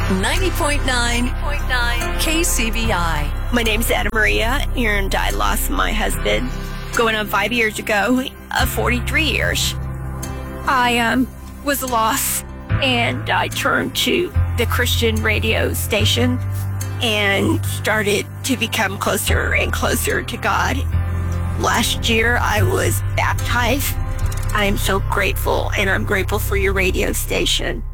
90.9 KCBI. My name's Anna Maria, and I lost my husband going on 5 years ago, 43 years. I was lost, and I turned to the Christian radio station and started to become closer and closer to God. Last year, I was baptized. I am so grateful, and I'm grateful for your radio station.